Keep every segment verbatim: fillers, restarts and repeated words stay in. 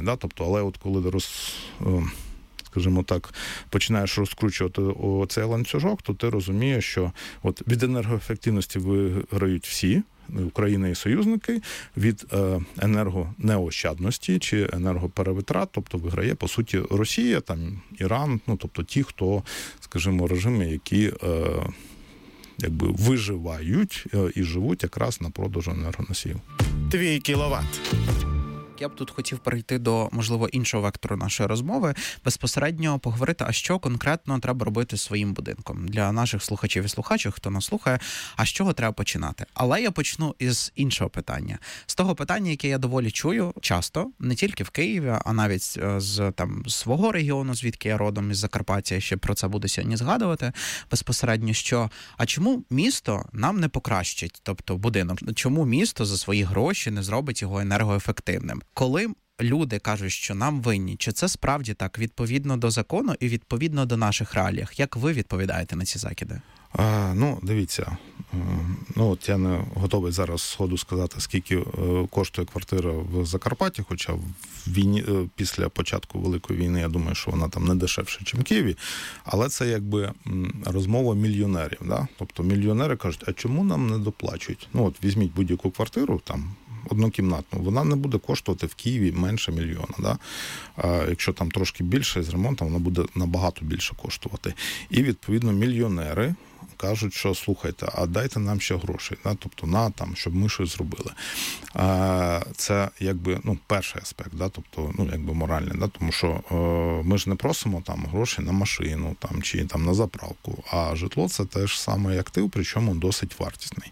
Да? Тобто, але от коли роз... скажімо так, починаєш розкручувати цей ланцюжок, то ти розумієш, що от від енергоефективності виграють всі, Україна і союзники, від е, енергонеощадності чи енергоперевитрат, тобто виграє, по суті, Росія, там, Іран, ну, тобто ті, хто, скажімо, режими, які е, якби виживають е, і живуть якраз на продажу енергоносіїв. Твій кіловат. Я б тут хотів перейти до, можливо, іншого вектору нашої розмови, безпосередньо поговорити, а що конкретно треба робити своїм будинком. Для наших слухачів і слухачів, хто нас слухає, а з чого треба починати? Але я почну із іншого питання. З того питання, яке я доволі чую часто, не тільки в Києві, а навіть з там свого регіону, звідки я родом, із Закарпаття, я ще про це буду сьогодні згадувати, безпосередньо, що, а чому місто нам не покращить, тобто будинок, чому місто за свої гроші не зробить його енергоефективним? Коли люди кажуть, що нам винні, чи це справді так, відповідно до закону і відповідно до наших реаліях? Як ви відповідаєте на ці закиди? А, ну, дивіться, ну, от я не готовий зараз сходу сказати, скільки коштує квартира в Закарпатті, хоча в війні, після початку Великої війни, я думаю, що вона там не дешевше, ніж в Києві, але це якби розмова мільйонерів, да? Тобто мільйонери кажуть, а чому нам не доплачують? Ну, от візьміть будь-яку квартиру, там, однокімнатну, вона не буде коштувати в Києві менше мільйона. Да? А якщо там трошки більше з ремонтом, вона буде набагато більше коштувати. І, відповідно, мільйонери кажуть, що слухайте, а дайте нам ще грошей, да? Тобто на там, щоб ми щось зробили. А, це якби ну, перший аспект, да? Тобто, ну, якби моральний, да? Тому що е, ми ж не просимо там гроші на машину там, чи там на заправку, а житло це теж самий актив, причому досить вартісний.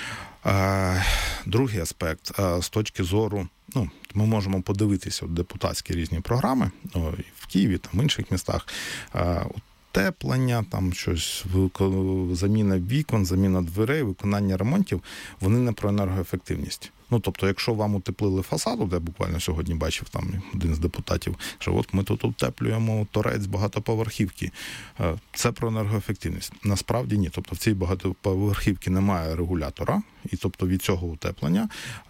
Другий аспект, з точки зору, ну, ми можемо подивитися от депутатські різні програми, ну, в Києві, там, в інших містах, утеплення, там щось, заміна вікон, заміна дверей, виконання ремонтів, вони не про енергоефективність. Ну, тобто, якщо вам утеплили фасаду, де буквально сьогодні бачив там один з депутатів, що от ми тут утеплюємо торець багатоповерхівки, це про енергоефективність. Насправді ні. Тобто в цій багатоповерхівці немає регулятора, і тобто від цього утеплення,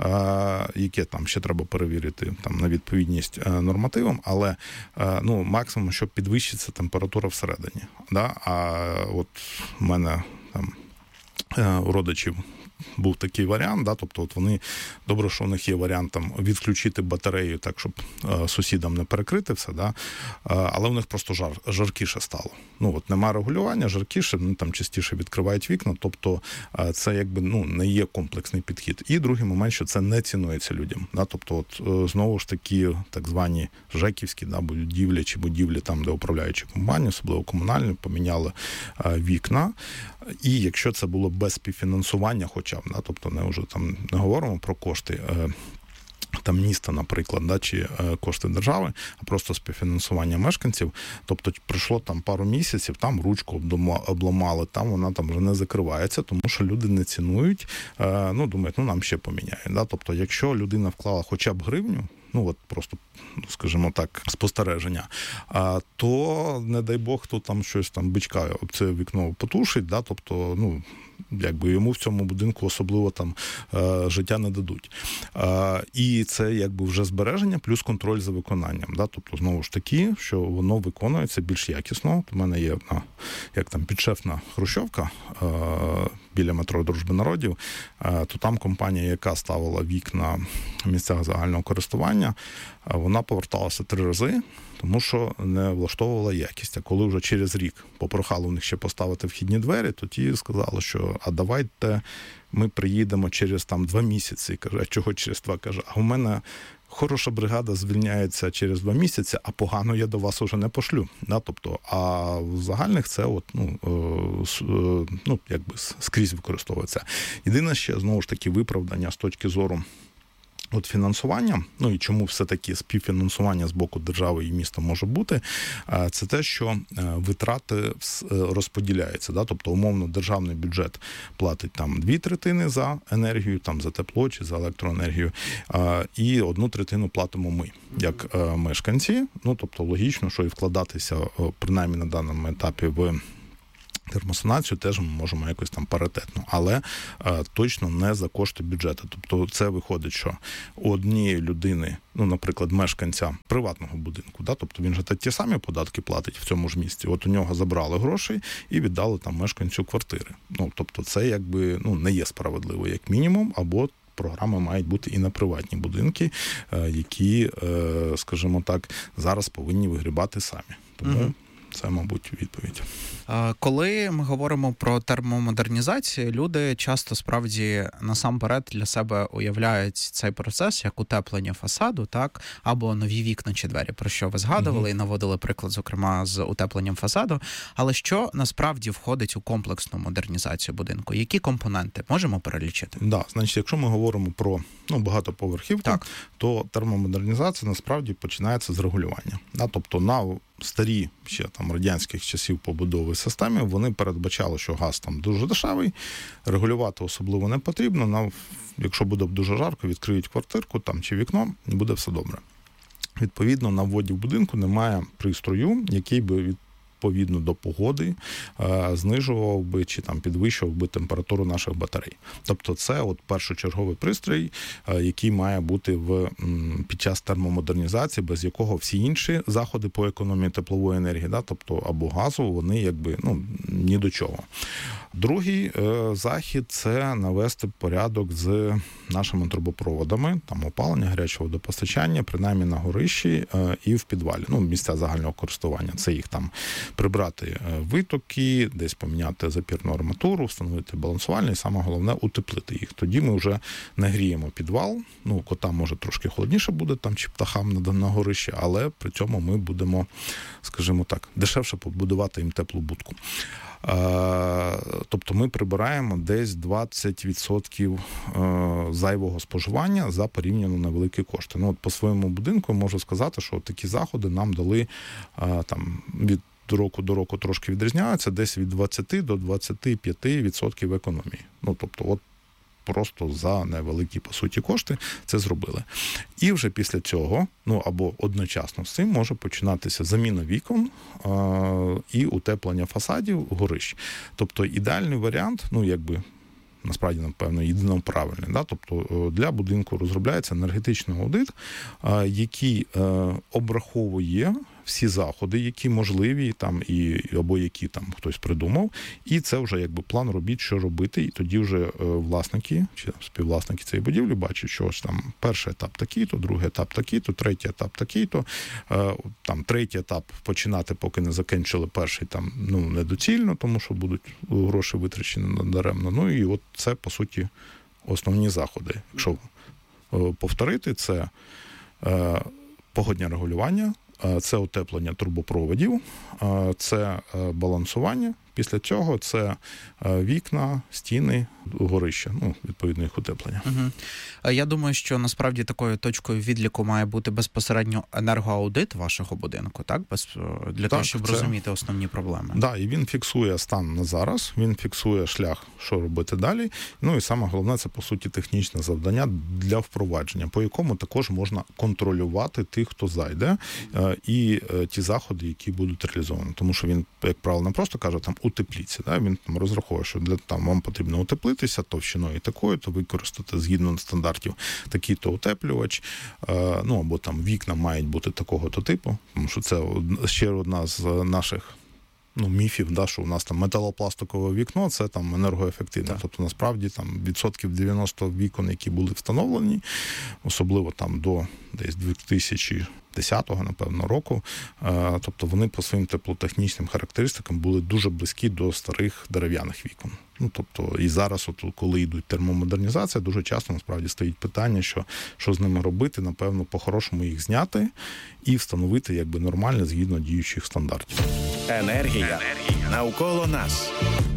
яке там ще треба перевірити там, на відповідність нормативам, але ну, максимум, щоб підвищиться температура всередині. Да? А от в мене там у родичів був такий варіант, да, тобто от вони, добре, що у них є варіант там відключити батарею так, щоб е, сусідам не перекрити все, да, е, але у них просто жар, жаркіше стало. Ну, от нема регулювання, жаркіше, вони там частіше відкривають вікна, тобто е, це якби, ну, не є комплексний підхід. І другий момент, що це не цінується людям, да, тобто от е, знову ж таки так звані жеківські, да, будівлі чи будівлі там, де управляючі компанії, особливо комунальні, поміняли е, вікна, і якщо це було без співфінансування, хоча б, да, тобто не вже там не говоримо про кошти е, там міста, наприклад, да, чи е, кошти держави, а просто співфінансування мешканців, тобто пройшло там пару місяців, там ручку обламали, там вона там вже не закривається, тому що люди не цінують, е, ну, думають, ну, нам ще поміняють, да, тобто якщо людина вклала хоча б гривню, ну, от просто, скажімо так, спостереження, а, то, не дай Бог, хто там щось там бичка об це вікно потушить, да, тобто, ну, якби йому в цьому будинку особливо там е, життя не дадуть. Е, і це якби вже збереження плюс контроль за виконанням. Да? Тобто, знову ж таки, що воно виконується більш якісно. У мене є одна, як там, підшефна хрущовка е, біля метро Дружби народів, е, то там компанія, яка ставила вікна в місцях загального користування, е, вона поверталася три рази, тому що не влаштовувала якість. А коли вже через рік попрохали у них ще поставити вхідні двері, то ті сказали, що а давайте ми приїдемо через там два місяці. Каже, а чого через два? Каже, а у мене хороша бригада звільняється через два місяці, а погано я до вас уже не пошлю. Да? Тобто, а в загальних це от, ну, е, ну, якби скрізь використовується. Єдине ще, знову ж таки, виправдання з точки зору от фінансування, ну і чому все-таки співфінансування з боку держави і міста може бути, це те, що витрати розподіляються. Да? Тобто, умовно, державний бюджет платить там дві третини за енергію, там за тепло чи за електроенергію, і одну третину платимо ми, як мешканці. Ну, тобто, логічно, що і вкладатися, принаймні на даному етапі, в термосанацію теж ми можемо якось там паритетно, але е, точно не за кошти бюджету. Тобто це виходить, що у однієї людини, ну, наприклад, мешканця приватного будинку, да, тобто він же ті самі податки платить в цьому ж місці, от у нього забрали гроші і віддали там мешканцю квартири. Ну, тобто це якби, ну, не є справедливо, як мінімум, або програми мають бути і на приватні будинки, е, які, е, скажімо так, зараз повинні вигрібати самі. Тому угу. Це, мабуть, відповідь. Коли ми говоримо про термомодернізацію, люди часто справді насамперед для себе уявляють цей процес як утеплення фасаду, так, або нові вікна чи двері, про що ви згадували mm-hmm. і наводили приклад, зокрема, з утепленням фасаду. Але що насправді входить у комплексну модернізацію будинку? Які компоненти можемо перелічити? Да, значить, якщо ми говоримо про, ну, багатоповерхівку, так, то термомодернізація насправді починається з регулювання. Да, тобто на старі ще там радянських часів побудови системи, вони передбачали, що газ там дуже дешевий, регулювати особливо не потрібно, на, якщо буде дуже жарко, відкриють квартирку там чи вікно, і буде все добре. Відповідно, на вводі в будинку немає пристрою, який би від відповідно до погоди, знижував би чи там підвищував би температуру наших батарей. Тобто це от першочерговий пристрій, який має бути в, під час термомодернізації, без якого всі інші заходи по економії теплової енергії, да, тобто або газу, вони якби, ну, ні до чого. Другий е, захід – це навести порядок з нашими трубопроводами, там опалення, гарячого водопостачання, принаймні на горищі е, і в підвалі, ну, місця загального користування. Це їх там прибрати витоки, десь поміняти запірну арматуру, встановити балансувальний, і саме головне – утеплити їх. Тоді ми вже не гріємо підвал, ну, котам може трошки холодніше буде, там, чи птахам на, на горищі, але при цьому ми будемо, скажімо так, дешевше побудувати їм теплу будку. Тобто ми прибираємо десь двадцять відсотків зайвого споживання за порівняно невеликі кошти. Ну, от по своєму будинку можу сказати, що такі заходи нам дали там від року до року трошки відрізняються, десь від двадцяти до двадцяти п'яти відсотків економії. Ну, тобто, от просто за невеликі, по суті, кошти це зробили. І вже після цього, ну, або одночасно з цим, може починатися заміна вікон е- і утеплення фасадів горищ. Тобто ідеальний варіант, ну, якби, насправді, напевно, єдино правильний. Да? Тобто для будинку розробляється енергетичний аудит, е- який е- обраховує всі заходи, які можливі, там, і, або які там хтось придумав, і це вже якби план робіт, що робити, і тоді вже е, власники, чи там, співвласники цієї будівлі бачать, що ось там перший етап такий-то, другий етап такий-то, третій етап такий-то, е, там третій етап починати, поки не закінчили перший, там, ну, недоцільно, тому що будуть гроші витрачені надаремно. Ну, і от це, по суті, основні заходи. Якщо е, повторити, це е, погоднє регулювання, це утеплення трубопроводів, це балансування. Після цього це вікна, стіни, горища, ну, відповідно, їх утеплення. Угу. Я думаю, що насправді такою точкою відліку має бути безпосередньо енергоаудит вашого будинку, так? Без, для так, того, щоб це... розуміти основні проблеми. Так, да, і він фіксує стан на зараз, він фіксує шлях, що робити далі. Ну і саме головне, це, по суті, технічне завдання для впровадження, по якому також можна контролювати тих, хто зайде, і ті заходи, які будуть реалізовані. Тому що він, як правило, не просто каже, там, утепліться, да? Він там розраховує, що для там вам потрібно утеплитися товщиною такою, то використати згідно стандартів такий-то утеплювач, е, ну або там вікна мають бути такого-то типу, тому що це ще одна з наших, ну, міфів, да, що у нас там металопластикове вікно, це там енергоефективне. Так. Тобто, насправді, там відсотків дев'яносто вікон, які були встановлені, особливо там до десь дві тисячі десятого, напевно, року, тобто вони по своїм теплотехнічним характеристикам були дуже близькі до старих дерев'яних вікон. Ну, тобто, і зараз, от, коли йдуть термомодернізація, дуже часто, насправді, стоїть питання, що, що з ними робити, напевно, по-хорошому їх зняти і встановити, якби, нормально, згідно діючих стандартів. Енергія. Енергія. Навколо нас.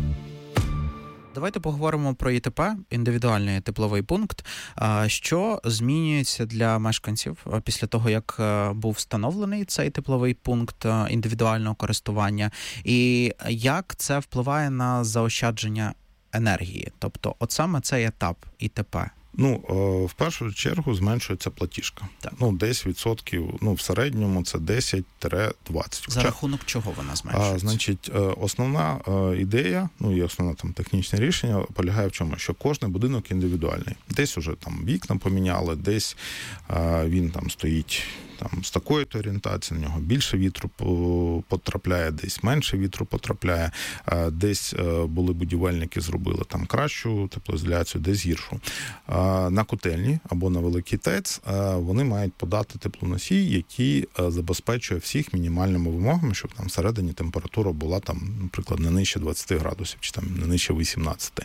Давайте поговоримо про І Те Пе, індивідуальний тепловий пункт. Що змінюється для мешканців після того, як був встановлений цей тепловий пункт індивідуального користування? І як це впливає на заощадження енергії? Тобто, от саме цей етап І Те Пе. Ну, в першу чергу зменшується платіжка. Так. Ну, десь відсотків, ну, в середньому це десять-двадцять. За рахунок чого вона зменшується? А, значить, основна ідея, ну, і основне там технічне рішення полягає в чому? Що кожен будинок індивідуальний. Десь уже там вікна поміняли, десь а, він там стоїть там з такої-то орієнтації, на нього більше вітру потрапляє, десь менше вітру потрапляє, десь були будівельники, зробили там кращу теплоізоляцію, десь гіршу. На котельні або на великий ТЕЦ вони мають подати теплоносій, який забезпечує всіх мінімальними вимогами, щоб там всередині температура була там, наприклад, не нижче двадцять градусів, чи там не нижче вісімнадцять.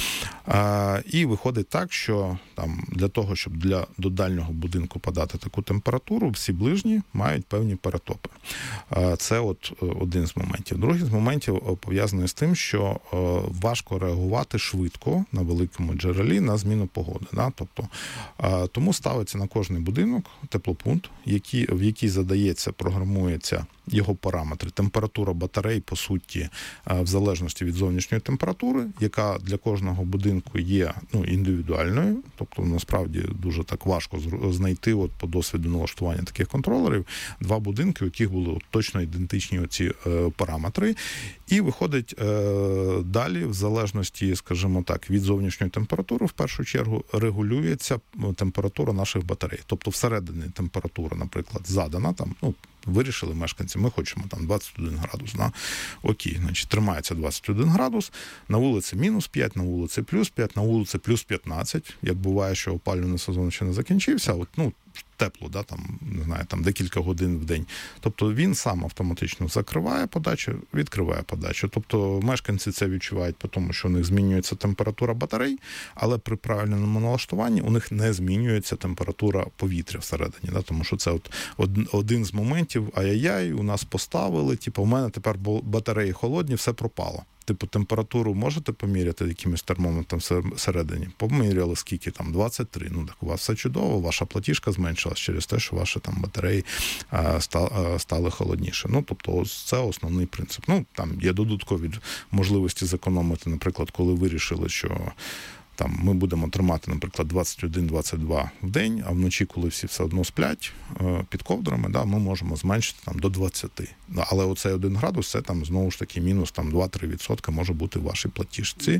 І виходить так, що там для того, щоб для до дальнього будинку подати таку температуру, всі ближні мають певні перетопи. Це от один з моментів. Другий з моментів пов'язаний з тим, що важко реагувати швидко на великому джерелі на зміну погоди. Да? Тобто, тому ставиться на кожний будинок теплопункт, який, в який задається, програмується його параметри. Температура батарей, по суті, в залежності від зовнішньої температури, яка для кожного будинку є ну, індивідуальною. Тобто, насправді, дуже так важко знайти от, по досвіду налаштування таких контролерів два будинки, у яких були от, точно ідентичні оці е, параметри. І виходить е, далі, в залежності, скажімо так, від зовнішньої температури, в першу чергу, регулюється температура наших батарей. Тобто, всередині температура, наприклад, задана, там, ну, вирішили мешканці, ми хочемо там двадцять один градус. Да? Окей, значить, тримається двадцять один градус, на вулиці мінус п'ять, на вулиці плюс п'ять, на вулиці плюс п'ятнадцять. Як буває, що опалювальний сезон ще не закінчився, от, ну, тепло, да, там, не знаю, там декілька годин в день. Тобто він сам автоматично закриває подачу, відкриває подачу. Тобто мешканці це відчувають по тому, що у них змінюється температура батарей, але при правильному налаштуванні у них не змінюється температура повітря всередині. Да, тому що це от один з моментів, ай-яй-яй, у нас поставили, типу, у мене тепер батареї холодні, все пропало. Типу, температуру можете поміряти якимось термометром всередині? Поміряли скільки там? двадцять три. Ну, так у вас все чудово, ваша платіжка зменшилась через те, що ваші там батареї а, стали, стали холодніше. Ну, тобто, це основний принцип. Ну, там є додаткові можливості зекономити, наприклад, коли вирішили, що там ми будемо тримати, наприклад, двадцять один - двадцять два в день, а вночі, коли всі все одно сплять під ковдрами, да, ми можемо зменшити там до двадцяти. Але оцей один градус, це там знову ж таки мінус там два-три відсотки може бути в вашій платіжці.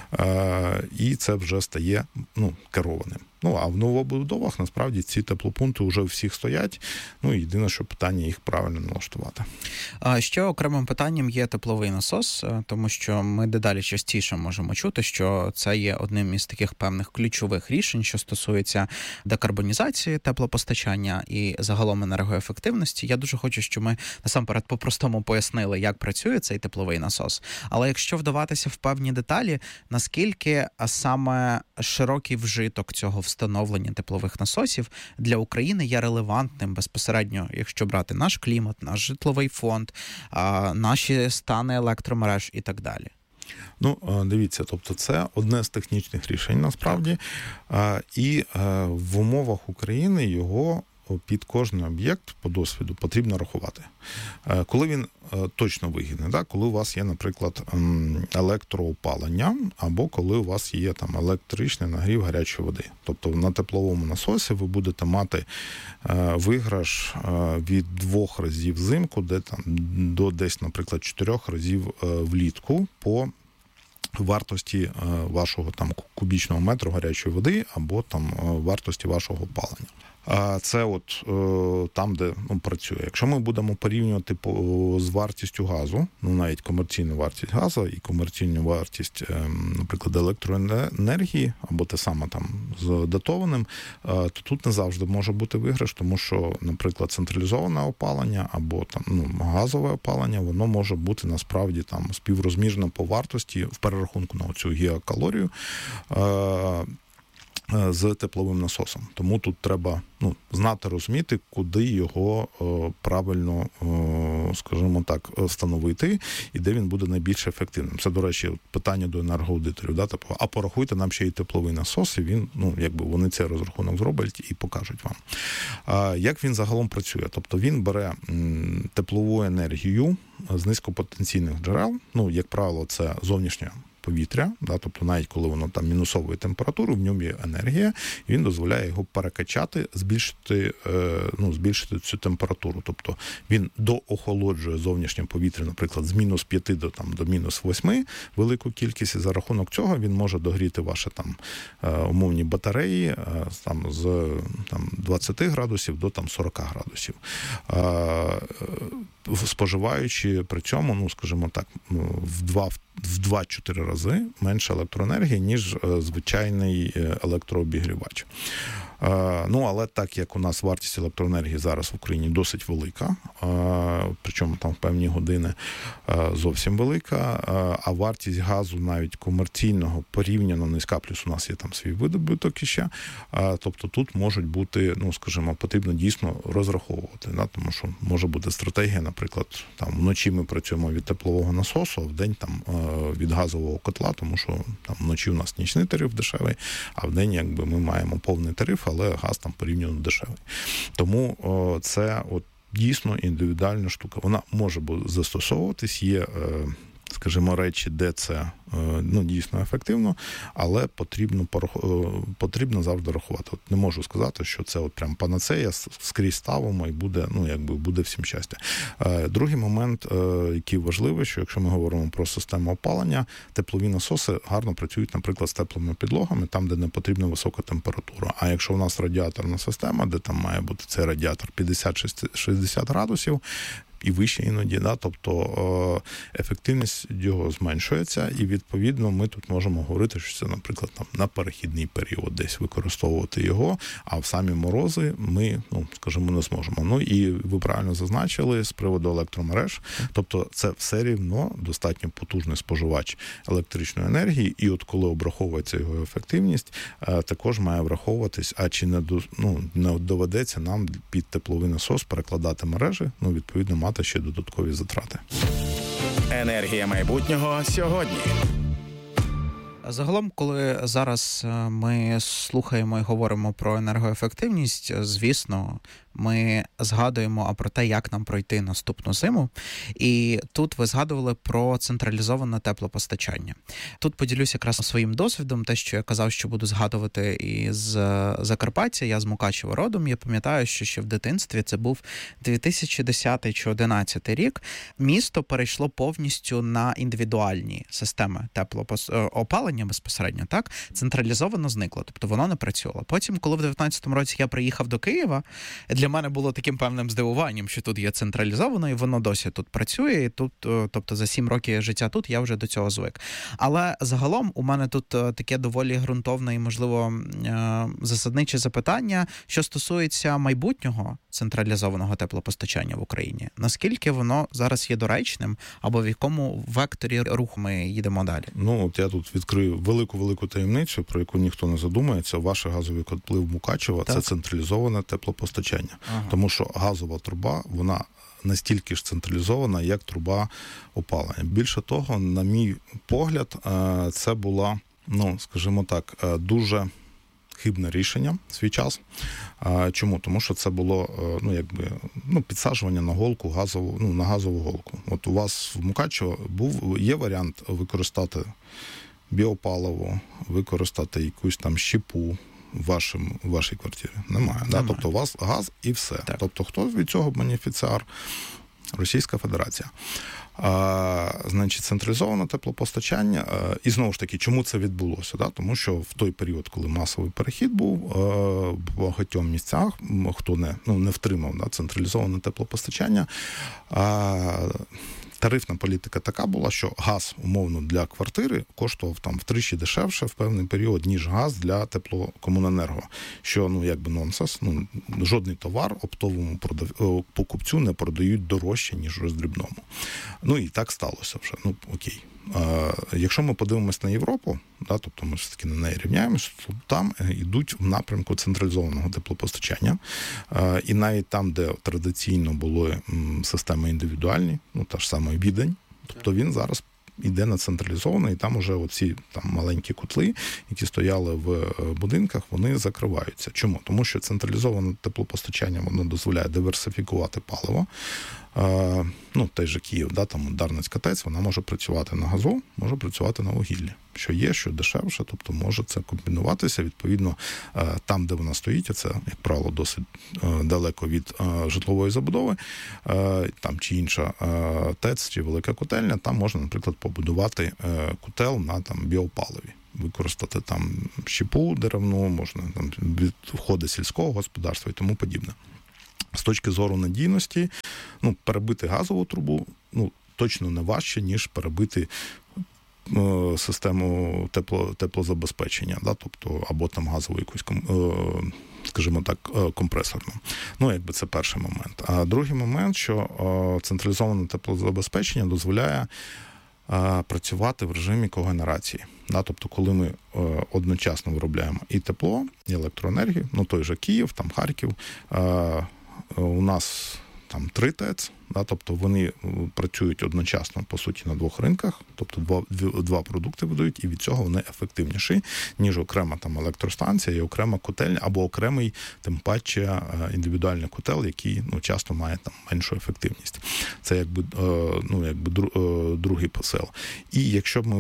І це вже стає ну, керованим. Ну, а в новобудовах, насправді, ці теплопункти вже у всіх стоять. Ну, єдине, що питання їх правильно налаштувати. А ще окремим питанням є тепловий насос, тому що ми дедалі частіше можемо чути, що це є одним із таких певних ключових рішень, що стосується декарбонізації теплопостачання і загалом енергоефективності. Я дуже хочу, щоб ми насамперед по-простому пояснили, як працює цей тепловий насос. Але якщо вдаватися в певні деталі, наскільки саме широкий вжиток цього встановлення теплових насосів для України є релевантним безпосередньо, якщо брати наш клімат, наш житловий фонд, наші стани електромереж і так далі. Ну, дивіться, тобто це одне з технічних рішень, насправді, і в умовах України його під кожен об'єкт по досвіду потрібно рахувати. Коли він точно вигідний, да? Коли у вас є, наприклад, електроопалення, або коли у вас є там електричний нагрів гарячої води. Тобто на тепловому насосі ви будете мати виграш від двох разів взимку, де там до десь, наприклад, чотирьох разів влітку по вартості вашого там кубічного метру гарячої води або там вартості вашого опалення. Це от там, де ну, працює. Якщо ми будемо порівнювати по, з вартістю газу, ну навіть комерційну вартість газу і комерційну вартість, наприклад, електроенергії, або те саме там з датованим, то тут не завжди може бути виграш, тому що, наприклад, централізоване опалення або там ну, газове опалення, воно може бути насправді там співрозмірно по вартості в перерахунку на цю гігакалорію з тепловим насосом. Тому тут треба ну, знати, розуміти, куди його о, правильно, о, скажімо так, встановити і де він буде найбільш ефективним. Це, до речі, питання до енергоаудиторів. Да? Тобто, а порахуйте нам ще й тепловий насос, і він, ну, якби вони цей розрахунок зроблять і покажуть вам. А, як він загалом працює? Тобто він бере м, теплову енергію з низькопотенційних джерел, ну, як правило, це зовнішня повітря, да, тобто навіть коли воно там мінусової температури, в ньому є енергія, і він дозволяє його перекачати, збільшити, ну, збільшити цю температуру. Тобто він доохолоджує зовнішнє повітря, наприклад, з мінус п'яти до, там, до мінус восьми велику кількість, і за рахунок цього він може догріти ваші там умовні батареї там, з там, двадцяти градусів до там, сорока градусів. Споживаючи при цьому, ну, скажімо так, в два в два-чотири рази менше електроенергії, ніж звичайний електрообігрівач. Ну, але так як у нас вартість електроенергії зараз в Україні досить велика, причому там в певні години зовсім велика, а вартість газу навіть комерційного порівняно низька, плюс у нас є там свій видобуток іще, тобто тут можуть бути, ну, скажімо, потрібно дійсно розраховувати, да? Тому що може бути стратегія, наприклад, там вночі ми працюємо від теплового насосу, а вдень там від газового котла, тому що там вночі у нас нічний тариф дешевий, а вдень якби ми маємо повний тариф, але газ там порівняно дешевий. Тому о, це от дійсно індивідуальна штука. Вона може застосовуватись, є, скажімо, речі, де це ну, дійсно ефективно, але потрібно, потрібно завжди рахувати. От не можу сказати, що це от прям панацея, скрізь ставимо і буде, ну, якби буде всім щастя. Другий момент, який важливий, що якщо ми говоримо про систему опалення, теплові насоси гарно працюють, наприклад, з теплими підлогами, там, де не потрібна висока температура. А якщо у нас радіаторна система, де там має бути цей радіатор п'ятдесят-шістдесят градусів, і вище іноді, да, тобто ефективність його зменшується, і відповідно ми тут можемо говорити, що це, наприклад, там на перехідний період десь використовувати його, а в самі морози ми, ну, скажімо, не зможемо. Ну і ви правильно зазначили з приводу електромереж, тобто це все рівно достатньо потужний споживач електричної енергії, і от коли обраховується його ефективність, також має враховуватись, а чи не, ну, не доведеться нам під тепловий насос перекладати мережі, ну, відповідно, мати ще додаткові затрати. Енергія майбутнього сьогодні. Загалом, коли зараз ми слухаємо і говоримо про енергоефективність, звісно, ми згадуємо про те, як нам пройти наступну зиму. І тут ви згадували про централізоване теплопостачання. Тут поділюся якраз своїм досвідом, те, що я казав, що буду згадувати із Закарпаття, я з Мукачева родом. Я пам'ятаю, що ще в дитинстві, це був дві тисячі десятий чи одинадцятий рік, місто перейшло повністю на індивідуальні системи теплоопалення безпосередньо, так? Централізовано зникло, тобто воно не працювало. Потім, коли в дев'ятнадцятому році я приїхав до Києва, для мене було таким певним здивуванням, що тут є централізовано, і воно досі тут працює, і тут, тобто за сім років життя тут я вже до цього звик. Але загалом у мене тут таке доволі ґрунтовне і, можливо, засадниче запитання, що стосується майбутнього централізованого теплопостачання в Україні. Наскільки воно зараз є доречним, або в якому векторі руху ми їдемо далі? Ну, от я тут відкрию велику-велику таємницю, про яку ніхто не задумається. Ваші газові котли в Мукачево – це централізоване теплопостачання. Ага. Тому що газова труба, вона настільки ж централізована, як труба опалення. Більше того, на мій погляд, це була, ну, скажімо так, дуже хибне рішення в свій час. Чому? Тому що це було, ну, якби, ну, підсаджування на голку газову, ну, на газову голку. От у вас в Мукачево був, є варіант використати біопаливо, використати якусь там щепу в вашому, в вашій квартирі. Немає. Немає. Да? Тобто у вас газ і все. Так. Тобто хто від цього бенефіціар? Російська Федерація. А, значить, централізоване теплопостачання. А, і знову ж таки, чому це відбулося? Да? Тому що в той період, коли масовий перехід був, а, в багатьох місцях, хто не, ну, не втримав, да, централізоване теплопостачання, а, тарифна політика така була, що газ, умовно, для квартири коштував там втричі дешевше в певний період, ніж газ для теплокомуненерго. Що, ну, якби нонсенс. Ну, жодний товар оптовому продав... покупцю не продають дорожче, ніж роздрібному. Ну, і так сталося вже. Ну, окей. А, якщо ми подивимось на Європу, да, тобто ми все-таки на неї рівняємося, то там йдуть в напрямку централізованого теплопостачання. А, і навіть там, де традиційно були м, системи індивідуальні, ну, та ж сама Відень, тобто він зараз йде на централізовано, і там уже оці там маленькі котли, які стояли в будинках, вони закриваються. Чому? Тому що централізоване теплопостачання, воно дозволяє диверсифікувати паливо. ну, той же Київ, да, там Дарницька ТЕЦ, вона може працювати на газу, може працювати на вугіллі. Що є, що дешевше, тобто може це комбінуватися. Відповідно, там, де вона стоїть, а це, як правило, досить далеко від житлової забудови, там чи інша ТЕЦ, чи велика котельня, там можна, наприклад, побудувати котел на там біопаливі. Використати там щепу деревну, можна там відходи сільського господарства і тому подібне. З точки зору надійності, ну, перебити газову трубу, ну, точно не важче, ніж перебити е, систему тепло, теплозабезпечення, да, тобто, або там газову якусь, е, скажімо так, е, компресорну. Ну, якби це перший момент. А другий момент, що е, централізоване теплозабезпечення дозволяє е, працювати в режимі когенерації. Да, тобто, коли ми е, одночасно виробляємо і тепло, і електроенергію, ну, той же Київ, там Харків, е, у нас там три ТЕЦ, да, тобто вони працюють одночасно, по суті, на двох ринках, тобто два, два продукти видають, і від цього вони ефективніші, ніж окрема там електростанція і окрема котельня, або окремий, тим паче, індивідуальний котел, який, ну, часто має там меншу ефективність. Це якби, ну, якби другий посил. І якщо б ми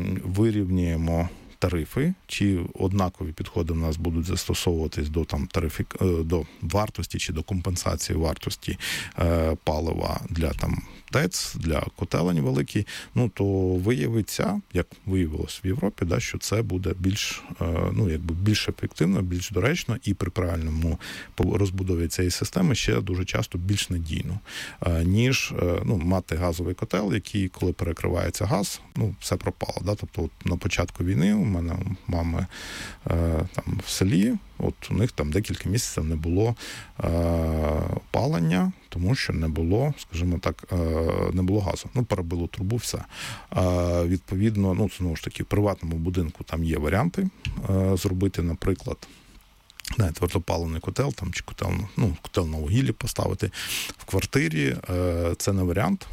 вирівнюємо тарифи, чи однакові підходи в нас будуть застосовуватись до там тарифік, до вартості чи до компенсації вартості е, палива для там ТЕЦ, для котелень великі, ну, то виявиться, як виявилось в Європі, да, що це буде більш, е, ну, якби більш ефективно, більш доречно і при правильному розбудові цієї системи ще дуже часто більш надійно, е, ніж е, ну, мати газовий котел, який, коли перекривається газ, ну, все пропало. Да? Тобто от на початку війни у мене мами е, там в селі, от у них там декілька місяців не було е, опалення, тому що не було, скажімо так, е, не було газу. Ну, перебило трубу, все. Е, відповідно, ну, знову ж таки, в приватному будинку там є варіанти е, зробити, наприклад, не, твердопаливний котел, там, чи котел, ну, котел на вугіллі поставити в квартирі, е, це не варіант.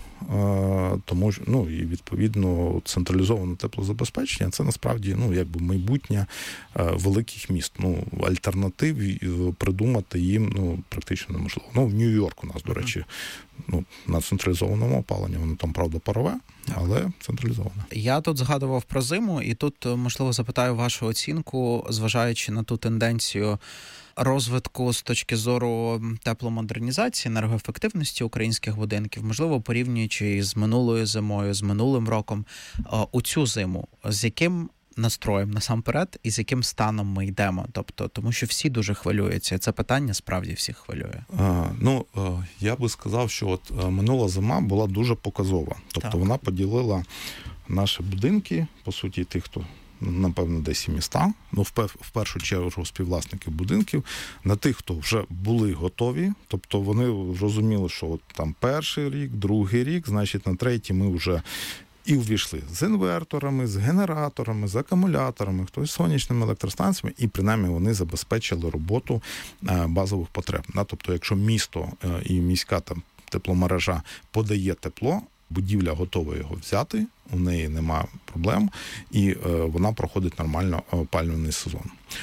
Тому, ну, і відповідно централізоване теплозабезпечення це насправді, ну, якби майбутнє великих міст. Ну, альтернатив придумати їм, ну, практично неможливо. Ну, в Нью-Йорку у нас, до речі, ну, на централізованому опаленні, воно там, правда, парове, але централізоване. Я тут згадував про зиму, і тут, можливо, запитаю вашу оцінку, зважаючи на ту тенденцію розвитку з точки зору тепломодернізації, енергоефективності українських будинків, можливо, порівнюючи з минулою зимою, з минулим роком, у цю зиму, з яким настроєм насамперед і з яким станом ми йдемо? Тобто, тому що всі дуже хвилюються. Це питання справді всіх хвилює. А, ну, я би сказав, що от минула зима була дуже показова. Тобто так. Вона поділила наші будинки, по суті, тих, хто напевно, десь і міста, ну, в першу чергу співвласників будинків, на тих, хто вже були готові, тобто вони розуміли, що от там перший рік, другий рік, значить, на третій ми вже і увійшли з інверторами, з генераторами, з акумуляторами, хтось з сонячними електростанціями, і принаймні вони забезпечили роботу базових потреб. Тобто, якщо місто і міська там тепломережа подає тепло, будівля готова його взяти, у неї немає проблем, і е, вона проходить нормально опалювальний сезон.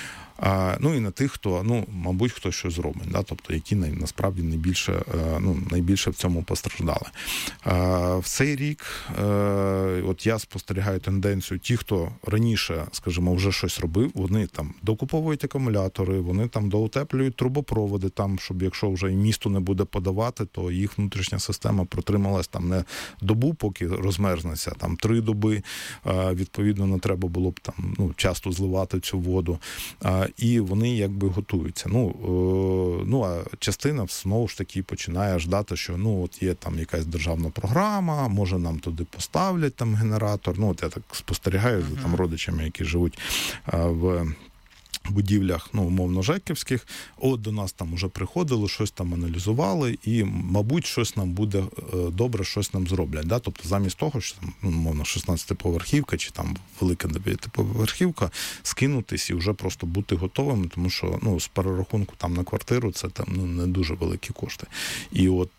А, ну і на тих, хто, ну, мабуть, хто щось зробить, да? Тобто, які насправді найбільше, е, ну, найбільше в цьому постраждали. А, в цей рік, е, от я спостерігаю тенденцію, ті, хто раніше, скажімо, вже щось робив, вони там докуповують акумулятори, вони там доутеплюють трубопроводи, там, щоб якщо вже і місто не буде подавати, то їх внутрішня система протрималась там не добу, поки розмерзнеться, там три доби, е, відповідно, не треба було б там, ну, часто зливати цю воду. Е, І вони якби готуються. Ну, е, ну, а частина знову ж таки починає ждати, що ну от є там якась державна програма, може нам туди поставлять там генератор. Ну, от я так спостерігаю за там родичами, які живуть е, в будівлях, ну, умовно, жеківських, от до нас там уже приходили, щось там аналізували, і, мабуть, щось нам буде добре, щось нам зроблять. Да? Тобто, замість того, що там, ну, умовно, шістнадцятиповерхівка чи там велика дев'ятиповерхівка, скинутись і вже просто бути готовими, тому що, ну, з перерахунку там на квартиру це там, ну, не дуже великі кошти. І от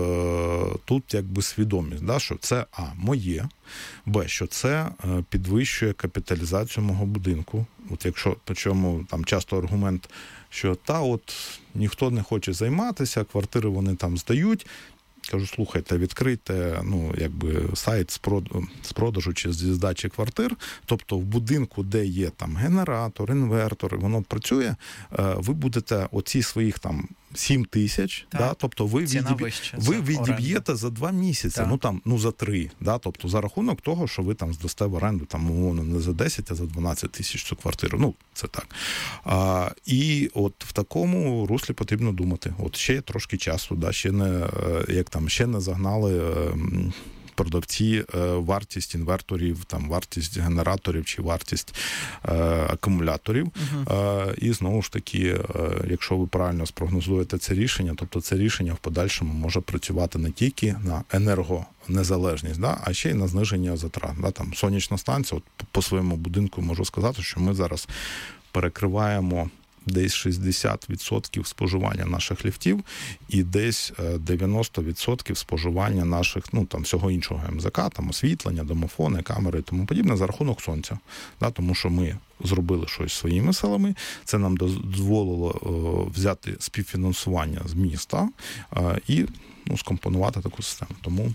е- тут якби свідомість, да, що це, а, моє, б, що це підвищує капіталізацію мого будинку. От якщо, причому там часто аргумент, що та от ніхто не хоче займатися, квартири вони там здають, кажу, слухайте, відкрийте, ну, якби сайт з продажу, з продажу чи з здачі квартир, тобто в будинку, де є там генератор, інвертор, воно працює, ви будете оці своїх там сім тисяч, да, тобто ви, відіб... вища, ви відіб'єте за два місяці, так. ну там, ну за три, да, тобто за рахунок того, що ви там здасте в оренду, там, умовно, не за десять, а за дванадцять тисяч цю квартиру, ну, це так. А, і от в такому руслі потрібно думати. От ще є трошки часу, да, ще не, як там, ще не загнали продавці вартість інверторів, там вартість генераторів чи вартість е, акумуляторів. Uh-huh. Е, і знову ж таки, е, якщо ви правильно спрогнозуєте це рішення, тобто це рішення в подальшому може працювати не тільки на енергонезалежність, да, а ще й на зниження затрат. Да, там сонячна станція, от по своєму будинку можу сказати, що ми зараз перекриваємо десь шістдесят відсотків споживання наших ліфтів і десь дев'яносто відсотків споживання наших, ну, там, всього іншого ем зе ка, там, освітлення, домофони, камери і тому подібне за рахунок сонця. Да, тому що ми зробили щось своїми силами, це нам дозволило о, взяти співфінансування з міста о, і, ну, скомпонувати таку систему. Тому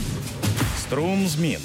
струм змін.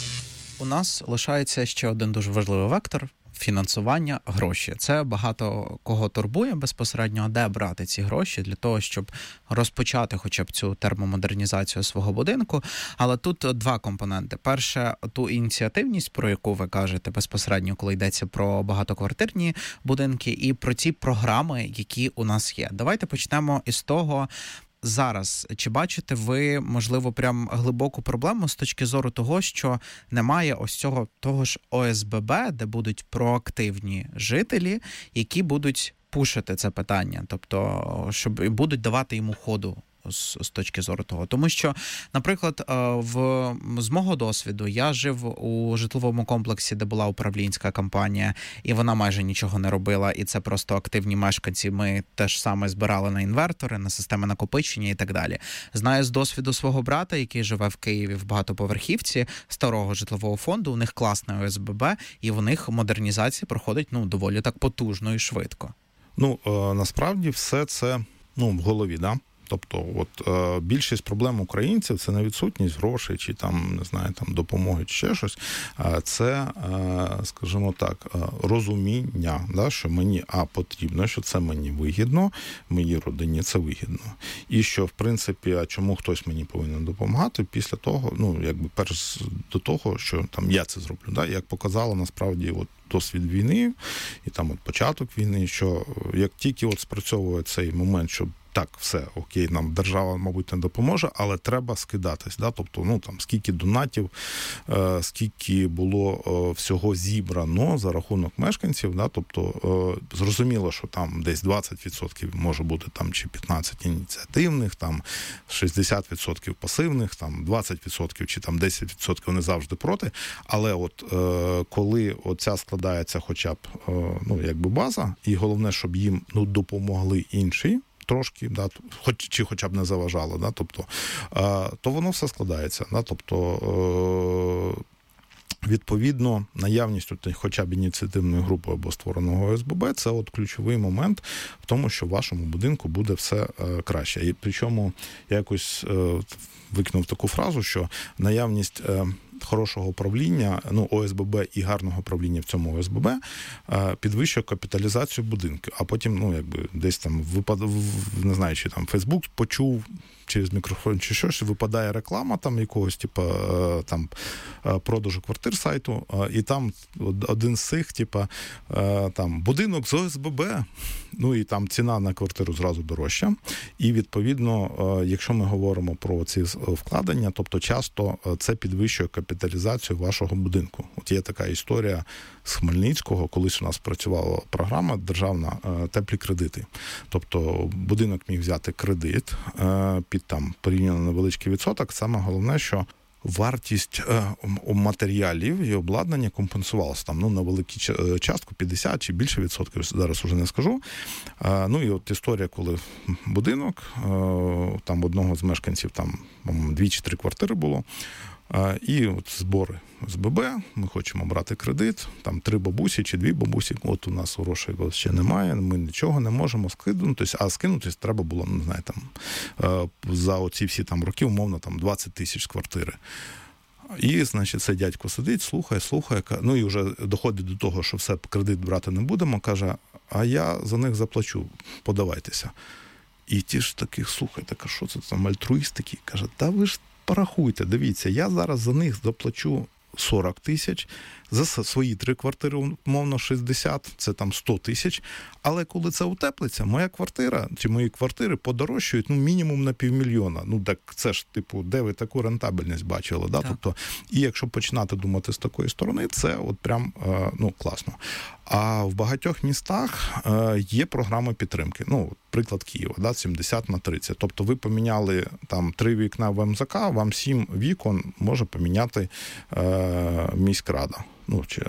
У нас лишається ще один дуже важливий вектор – фінансування, гроші. Це багато кого турбує безпосередньо, де брати ці гроші для того, щоб розпочати хоча б цю термомодернізацію свого будинку. Але тут два компоненти. Перше, ту ініціативність, про яку ви кажете безпосередньо, коли йдеться про багатоквартирні будинки, і про ці програми, які у нас є. Давайте почнемо із того, зараз, чи бачите ви, можливо, прям глибоку проблему з точки зору того, що немає ось цього того ж о ес бе бе, де будуть проактивні жителі, які будуть пушити це питання, тобто, щоб будуть давати йому ходу з, з точки зору того. Тому що, наприклад, в, з мого досвіду, я жив у житловому комплексі, де була управлінська компанія, і вона майже нічого не робила, і це просто активні мешканці. Ми теж саме збирали на інвертори, на системи накопичення і так далі. Знаю з досвіду свого брата, який живе в Києві в багатоповерхівці, старого житлового фонду, у них класне о ес бе бе, і в них модернізація проходить, ну, доволі так потужно і швидко. Ну, е, насправді все це, ну, в голові, да? Тобто, от е, більшість проблем українців – це не відсутність грошей чи там, не знаю, там допомоги чи ще щось. А це, е, скажімо так, розуміння, да, що мені а потрібно, що це мені вигідно, моїй родині це вигідно. І що, в принципі, а чому хтось мені повинен допомагати після того, ну, якби перш до того, що там я це зроблю. Да? Як показало, насправді, от досвід війни і там от початок війни, що як тільки от спрацьовує цей момент, що так, все, окей, нам держава, мабуть, не допоможе, але треба скидатись, да, тобто, ну, там, скільки донатів, е, скільки було е, всього зібрано за рахунок мешканців, да, тобто, е, зрозуміло, що там десь двадцять відсотків може бути, там, чи п'ятнадцять відсотків ініціативних, там, шістдесят відсотків пасивних, там, двадцять відсотків чи там десять відсотків не завжди проти, але от, е, коли оця складається хоча б, е, ну, якби база, і головне, щоб їм, ну, допомогли інші, трошки, да, хоч, чи хоча б не заважало, да, тобто, е, то воно все складається, да, тобто, е, відповідно, наявність от, хоча б ініціативної групи або створеного о ес бе бе – це от ключовий момент в тому, що в вашому будинку буде все е, краще. І причому я якось е, викинув таку фразу, що наявність е, хорошого управління, ну, о ес бе бе і гарного управління в цьому о ес бе бе підвищує капіталізацію будинку. А потім, ну, якби десь там випад... не знаю, чи там Фейсбук почув через мікрофон чи щось, випадає реклама там якогось, типу, там продажу квартир сайту, і там один з цих, типу, там будинок з о ес бе бе, ну, і там ціна на квартиру зразу дорожча. І, відповідно, якщо ми говоримо про ці вкладення, тобто часто це підвищує капіталізацію вашого будинку. От є така історія з Хмельницького, колись у нас працювала програма державна «Теплі кредити». Тобто будинок міг взяти кредит під там порівняно невеличкий відсоток. Саме головне, що вартість е, матеріалів і обладнання компенсувалася там, ну, на велику частку, п'ятдесят чи більше відсотків, зараз уже не скажу. Е, ну, і от історія, коли будинок, е, там одного з мешканців, там, дві чи три квартири було, І от збори з ББ, ми хочемо брати кредит, там три бабусі чи дві бабусі, от у нас грошей ще немає, ми нічого не можемо скинутися, а скинутись треба було, не знаю, там, за оці всі там роки, умовно, там двадцять тисяч з квартири. І, значить, цей дядько сидить, слухає, слухає, ну і вже доходить до того, що все, кредит брати не будемо, каже, а я за них заплачу, подавайтеся. І ті ж таких, слухайте, а що це там, альтруїст такий? Каже, та ви ж порахуйте, дивіться, я зараз за них заплачу сорок тисяч, за свої три квартири, умовно, шістдесят, це там сто тисяч, але коли це утеплиться, моя квартира, чи мої квартири подорожчають, ну, мінімум на півмільйона. Ну, так це ж, типу, де ви таку рентабельність бачили, да? Тобто, і якщо починати думати з такої сторони, це от прям, ну, класно. А в багатьох містах є програми підтримки. Ну, приклад Києва, да, сімдесят на тридцять. Тобто ви поміняли там три вікна в ем зет ка, вам сім вікон може поміняти е, міськрада. Ну, чи,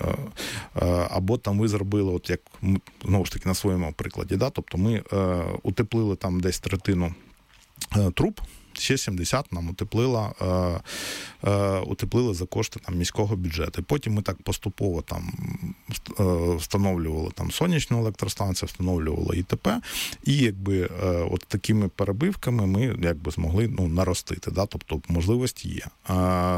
або там ви зробили, от як, знову ж таки, на своєму прикладі, да, тобто ми е, утеплили там десь третину е, труб, ще сімдесят нам утеплила, е, е, утеплили за кошти там міського бюджету. Потім ми так поступово там е, встановлювали там сонячну електростанцію, встановлювали і те пе, і якби е, от такими перебивками ми якби змогли, ну, наростити, да, тобто можливості є. Е,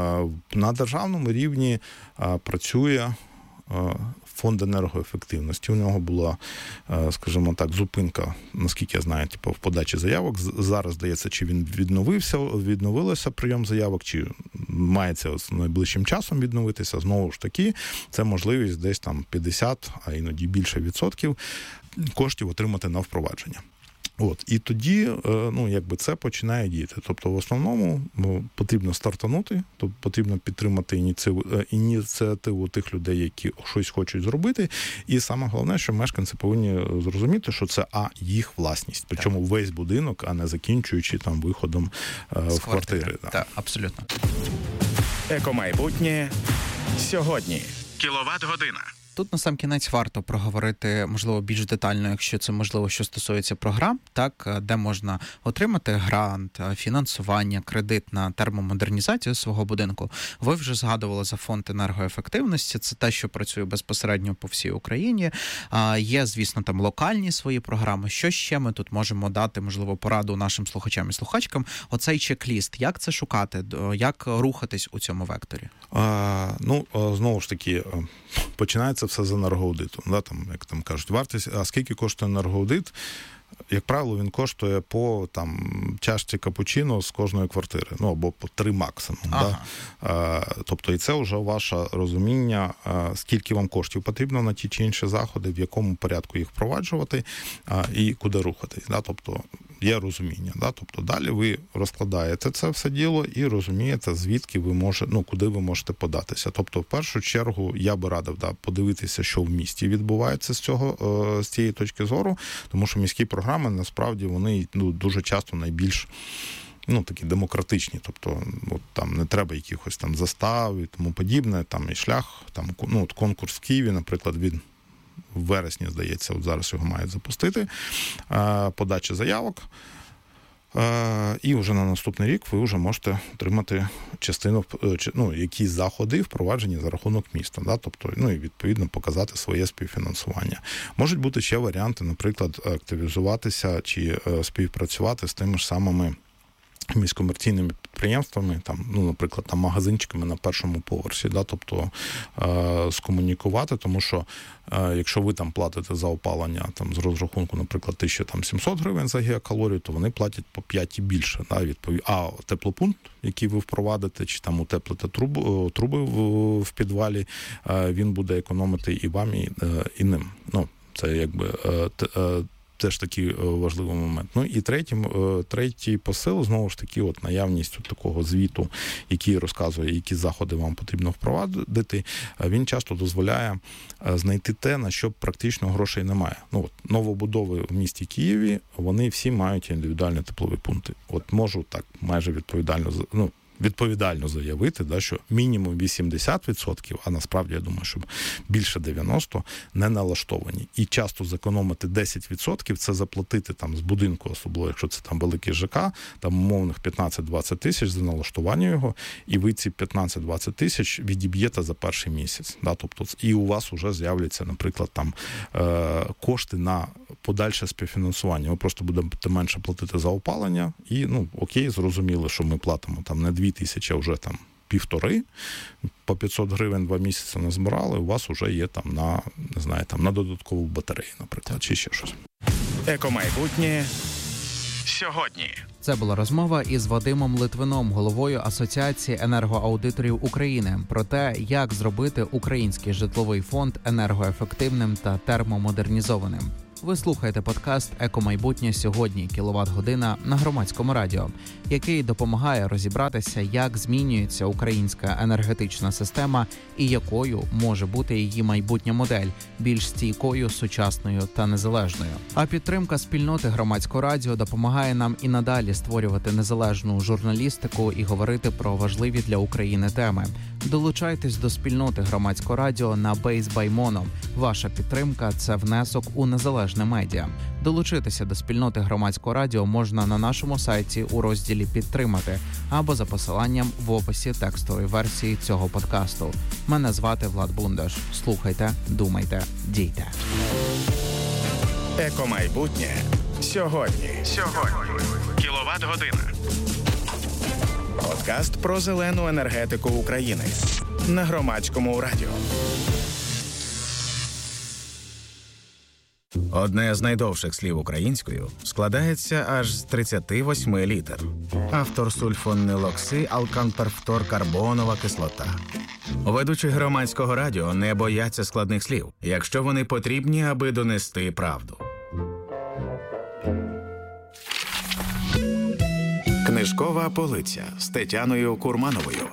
на державному рівні е, працює е, фонд енергоефективності. У нього була, скажімо так, зупинка, наскільки я знаю, типу, в подачі заявок. Зараз, здається, чи він відновився, відновилося прийом заявок, чи мається найближчим часом відновитися. Знову ж таки, це можливість десь там п'ятдесят, а іноді більше відсотків коштів отримати на впровадження. От, і тоді, ну, якби це починає діяти. Тобто, в основному, ну, потрібно стартанути, тобто потрібно підтримати ініціативу, ініціативу тих людей, які щось хочуть зробити. І саме головне, що мешканці повинні зрозуміти, що це, а, їх власність. Причому так. Весь будинок, а не закінчуючи там виходом е, в квартири. Так, так, абсолютно. Екомайбутнє сьогодні. Кіловат-година. Тут на сам кінець варто проговорити, можливо, більш детально, якщо це можливо, що стосується програм, так, де можна отримати грант, фінансування, кредит на термомодернізацію свого будинку. Ви вже згадували за фонд енергоефективності, це те, що працює безпосередньо по всій Україні. Є, звісно, там локальні свої програми. Що ще ми тут можемо дати, можливо, пораду нашим слухачам і слухачкам? Оцей чек-ліст, як це шукати, як рухатись у цьому векторі? А, ну, знову ж таки, починається все з енергоаудиту. Да, там, як там кажуть, вартість, а скільки коштує енергоаудит? Як правило, він коштує по там чашці капучино з кожної квартири, ну або по три максимум. Ага. Да? А, тобто, і це вже ваше розуміння, а, скільки вам коштів потрібно на ті чи інші заходи, в якому порядку їх впроваджувати, а, і куди рухатись. Да? Тобто, є розуміння. Да? Тобто, далі ви розкладаєте це все діло і розумієте, звідки ви можете, ну, куди ви можете податися. Тобто, в першу чергу, я би радив, да, подивитися, що в місті відбувається з цього, з цієї точки зору, тому що міські програми, насправді, вони, ну, дуже часто найбільш, ну, такі демократичні, тобто, от, там не треба якихось там застав і тому подібне, там і шлях, там, ну, от конкурс в Києві, наприклад, він в вересні, здається, от зараз його мають запустити, подача заявок, і вже на наступний рік ви вже можете отримати частину, ну, якісь заходи впроваджені за рахунок міста, да? Тобто, ну, і відповідно показати своє співфінансування. Можуть бути ще варіанти, наприклад, активізуватися чи співпрацювати з тими ж самими міськомерційними підприємствами, там, ну, наприклад, там магазинчиками на першому поверсі, да, тобто е- скомунікувати, тому що е- якщо ви там платите за опалення там з розрахунку, наприклад, тисяча сімсот гривень за гігакалорію, то вони платять по п'ять і більше, да, відповідь. А теплопункт, який ви впровадите, чи там утеплите труби, труби в, в підвалі, е- він буде економити і вам, і, е- і ним. Ну, це якби е- е- теж такий важливий момент. Ну і третій, третій посил, знову ж таки, от наявність от такого звіту, який розказує, які заходи вам потрібно впровадити, він часто дозволяє знайти те, на що практично грошей немає. Ну, от, новобудови в місті Києві, вони всі мають індивідуальні теплові пункти. От можу так майже відповідально, ну, відповідально заявити, да, що мінімум вісімдесят відсотків, а насправді, я думаю, що більше дев'яносто відсотків не налаштовані. І часто зекономити десять відсотків – це заплатити там з будинку, особливо якщо це там великий ЖК, там умовних п'ятнадцять-двадцять тисяч за налаштування його, і ви ці п'ятнадцять-двадцять тисяч відіб'єте за перший місяць. Да, тобто, і у вас вже з'являться, наприклад, там е, кошти на подальше співфінансування. Ви просто будете менше платити за опалення, і, ну, окей, зрозуміло, що ми платимо там не дві тисячі, а вже там півтори, по п'ятсот гривень два місяці назбирали, у вас вже є там на, не знаю, там на додаткову батарею, наприклад, чи ще щось. Екомайбутнє сьогодні. Це була розмова із Вадимом Литвином, головою Асоціації енергоаудиторів України, про те, як зробити український житловий фонд енергоефективним та термомодернізованим. Ви слухаєте подкаст «Екомайбутнє сьогодні. Кіловат-година» на Громадському радіо, який допомагає розібратися, як змінюється українська енергетична система і якою може бути її майбутня модель, більш стійкою, сучасною та незалежною. А підтримка спільноти Громадського радіо допомагає нам і надалі створювати незалежну журналістику і говорити про важливі для України теми. Долучайтесь до спільноти Громадського радіо на Base by Mono. Ваша підтримка – це внесок у незалежне медіа. Долучитися до спільноти Громадського радіо можна на нашому сайті у розділі «Підтримати» або за посиланням в описі текстової версії цього подкасту. Мене звати Влад Бундаш. Слухайте, думайте, дійте. Екомайбутнє сьогодні. Сьогодні. Кіловат-година. Подкаст про зелену енергетику України на Громадському радіо. Одне з найдовших слів українською складається аж з тридцяти восьми літер. Автор сульфонилокси, алканперфторкарбонова кислота. Ведучі Громадського радіо не бояться складних слів, якщо вони потрібні, аби донести правду. Книжкова полиця з Тетяною Курмановою.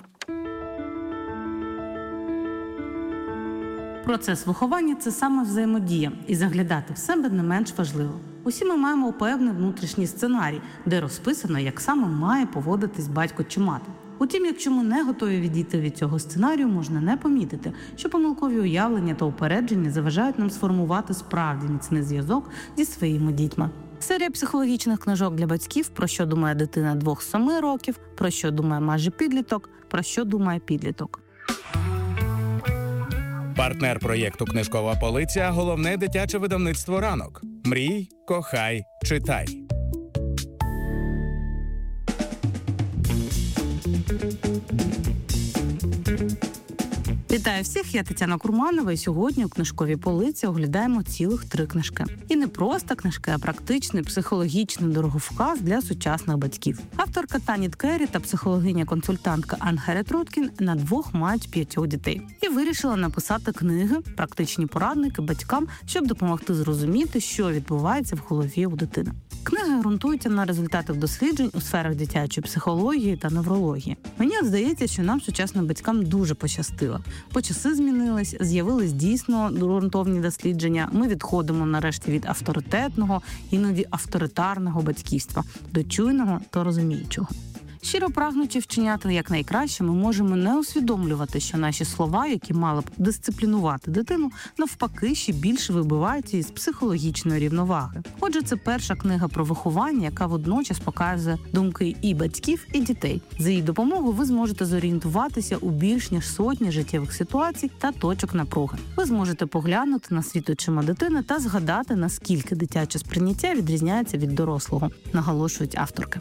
Процес виховання – це саме взаємодія, і заглядати в себе не менш важливо. Усі ми маємо певний внутрішній сценарій, де розписано, як саме має поводитись батько чи мати. Утім, якщо ми не готові відійти від цього сценарію, можна не помітити, що помилкові уявлення та упередження заважають нам сформувати справді міцний зв'язок зі своїми дітьми. Серія психологічних книжок для батьків «Про що думає дитина двох-семи років», «Про що думає майже підліток», «Про що думає підліток». Партнер проєкту «Книжкова полиця» – головне дитяче видавництво «Ранок». Мрій, кохай, читай. Вітаю всіх, я Тетяна Курманова, і сьогодні у «Книжковій полиці» оглядаємо цілих три книжки. І не просто книжки, а практичний психологічний дороговказ для сучасних батьків. Авторка Таніт Керрі та психологиня-консультантка Ангерет Руткін на двох мають п'ятьох дітей. І вирішила написати книги, практичні порадники батькам, щоб допомогти зрозуміти, що відбувається в голові у дитини. Книги ґрунтуються на результатах досліджень у сферах дитячої психології та неврології. Мені от здається, що нам, сучасним батькам, дуже пощастило. Бо часи змінились, з'явились дійсно ґрунтовні дослідження. Ми відходимо нарешті від авторитетного, іноді авторитарного батьківства до чуйного та розуміючого. Щиро прагнучи вчиняти якнайкраще, ми можемо не усвідомлювати, що наші слова, які мали б дисциплінувати дитину, навпаки, ще більше вибиваються із психологічної рівноваги. Отже, це перша книга про виховання, яка водночас показує думки і батьків, і дітей. За її допомогою ви зможете зорієнтуватися у більш ніж сотні життєвих ситуацій та точок напруги. Ви зможете поглянути на світ очима дитини та згадати, наскільки дитяче сприйняття відрізняється від дорослого, наголошують авторки.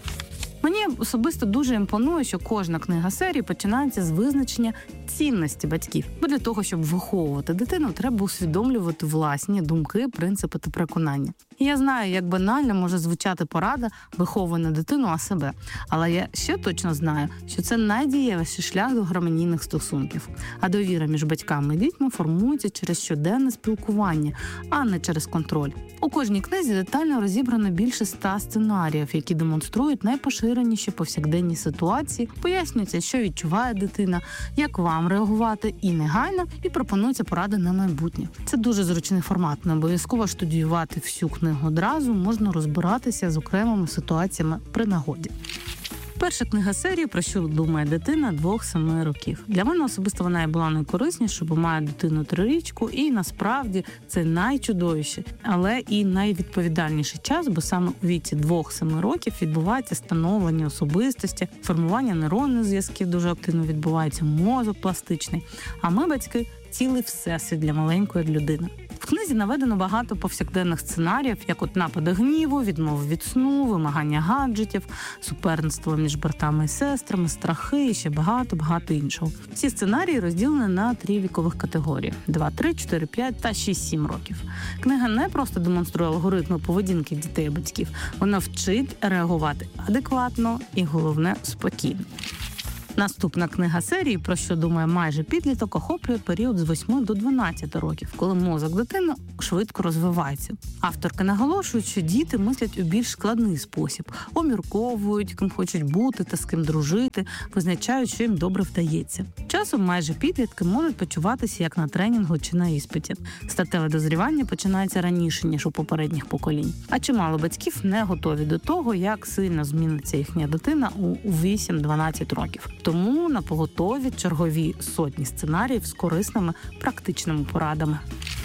Мені особисто дуже імпонує, що кожна книга серії починається з визначення цінності батьків. Бо для того, щоб виховувати дитину, треба усвідомлювати власні думки, принципи та переконання. І я знаю, як банально може звучати порада виховувати не дитину, а себе. Але я ще точно знаю, що це найдієвіший шлях до гармонійних стосунків. А довіра між батьками і дітьми формується через щоденне спілкування, а не через контроль. У кожній книзі детально розібрано більше ста сценаріїв, які демонструють найпоширеніші повсякденні ситуації, пояснюється, що відчуває дитина, як вам реагувати і негайно, і пропонуються поради на майбутнє. Це дуже зручний формат, не обов'язково студіювати всю книгу одразу, можна розбиратися з окремими ситуаціями при нагоді. Перша книга серії «Про що думає дитина двох-семи років». Для мене особисто вона і була найкорисніша, бо має дитину трирічку, і насправді це найчудовіший, але і найвідповідальніший час, бо саме у віці двох-семи років відбувається становлення особистості, формування нейронних зв'язків дуже активно відбувається, мозок пластичний. А ми, батьки, цілий всесвіт для маленької людини. В книзі наведено багато повсякденних сценаріїв, як от напади гніву, відмови від сну, вимагання гаджетів, суперництво між братами і сестрами, страхи і ще багато-багато іншого. Ці сценарії розділені на три вікових категорії – два, три, чотири, п'ять та шість, сім років. Книга не просто демонструє алгоритми поведінки дітей і батьків, вона вчить реагувати адекватно і, головне, спокійно. Наступна книга серії «Про що думає майже підліток» охоплює період з восьми до дванадцяти років, коли мозок дитини швидко розвивається. Авторки наголошують, що діти мислять у більш складний спосіб, обмірковують, ким хочуть бути та з ким дружити, визначають, що їм добре вдається. Часом майже підлітки можуть почуватися як на тренінгу чи на іспиті. Статеве дозрівання починається раніше, ніж у попередніх поколінь. А чимало батьків не готові до того, як сильно зміниться їхня дитина у вісім-дванадцять років. Тому на поготові чергові сотні сценаріїв з корисними практичними порадами.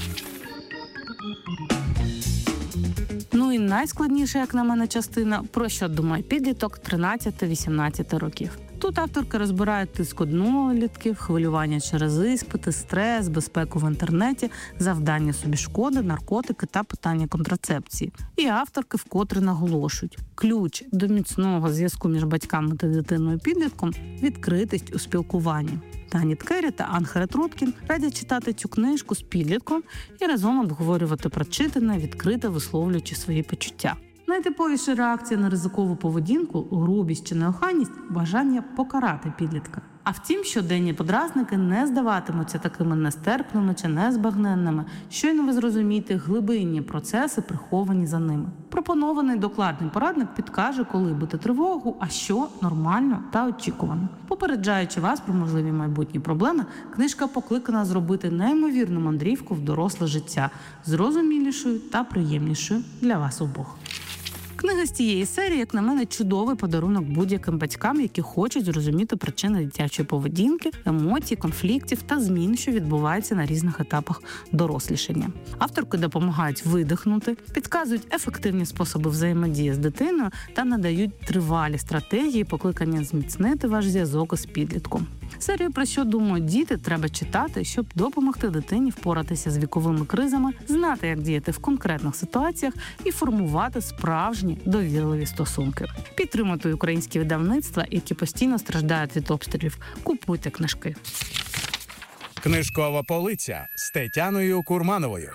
Ну і найскладніша, як на мене, частина «Про що думає підліток» тринадцяти-вісімнадцяти років. Тут авторка розбирає тиск однолітків, хвилювання через іспити, стрес, безпеку в інтернеті, завдання собі шкоди, наркотики та питання контрацепції. І авторки вкотре наголошують – ключ до міцного зв'язку між батьками та дитиною-підлітком – відкритість у спілкуванні. Тані Ткері та Анхарет Руткін радять читати цю книжку з підлітком і разом обговорювати прочитане, відкрито висловлюючи свої почуття. Найтиповіша реакція на ризикову поведінку, грубість чи неохайність – бажання покарати підлітка. А втім, щоденні подразники не здаватимуться такими нестерпними чи незбагненними, щойно ви зрозумієте глибинні процеси, приховані за ними. Пропонований докладний порадник підкаже, коли бити тривогу, а що нормально та очікувано. Попереджаючи вас про можливі майбутні проблеми, книжка покликана зробити неймовірну мандрівку в доросле життя, зрозумілішою та приємнішою для вас обох. Книга з цієї серії, як на мене, чудовий подарунок будь-яким батькам, які хочуть зрозуміти причини дитячої поведінки, емоцій, конфліктів та змін, що відбуваються на різних етапах дорослішання. Авторки допомагають видихнути, підказують ефективні способи взаємодії з дитиною та надають тривалі стратегії, покликані зміцнити ваш зв'язок із підлітком. Серію «Про що думають діти» треба читати, щоб допомогти дитині впоратися з віковими кризами, знати, як діяти в конкретних ситуаціях і формувати справжні довірливі стосунки. Підтримуйте українські видавництва, які постійно страждають від обстрілів. Купуйте книжки. Книжкова полиця з Тетяною Курмановою.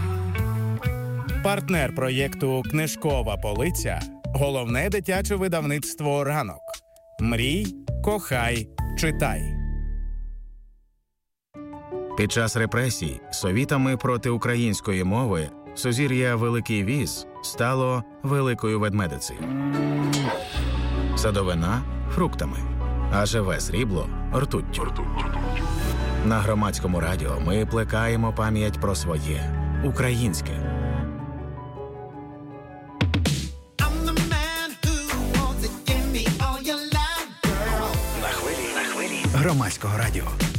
Партнер проєкту «Книжкова полиця» – головне дитяче видавництво «Ранок». Мрій, кохай, читай. Під час репресій совітами проти української мови сузір'я Великий Віз стало Великою Ведмедицею. Садовина – фруктами, а живе срібло – ртуттю. На Громадському радіо ми плекаємо пам'ять про своє – українське. На хвилі, на хвилі Громадського радіо.